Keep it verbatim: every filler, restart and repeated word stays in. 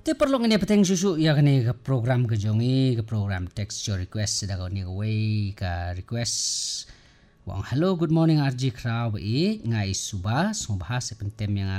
Te perlu ngene peteng susu ya kene ke program ke jongi ke program text your request da ko ni way ka request wang hello good morning R J Crow e ngai suba subha se pentem yang